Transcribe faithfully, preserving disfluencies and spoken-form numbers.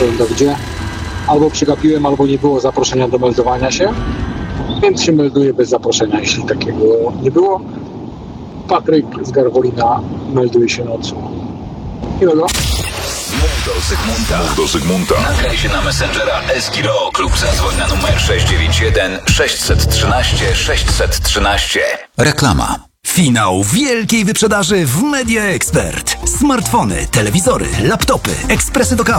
powiem to gdzie. Albo przegapiłem, albo nie było zaproszenia do meldowania się, więc się melduję bez zaproszenia, jeśli takiego nie było. Patryk z Garwolina melduje się nocą. Miłego. Mów do Zygmunta. Mów do Zygmunta. Nagraj się na Messengera Eskiro lub zadzwoń na numer sześć dziewięć jeden sześć jeden trzy sześć jedna trzy. Reklama. Finał wielkiej wyprzedaży w Media Expert. Smartfony, telewizory, laptopy, ekspresy do kawy.